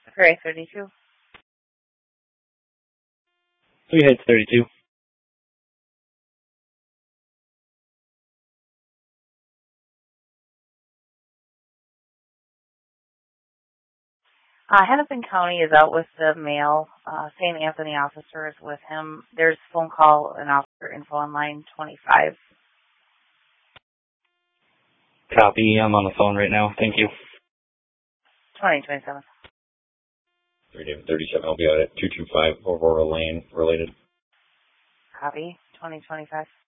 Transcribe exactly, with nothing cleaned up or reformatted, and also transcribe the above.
Gray thirty-two. We had thirty-two. Uh, Hennepin County is out with the mail. Uh, Saint Anthony officer is with him. There's phone call and officer info on line twenty-five. Copy. I'm on the phone right now. Thank you. twenty twenty-seven. thirty-seven, I'll be out at two two five Aurora Lane related. Copy. twenty twenty-five.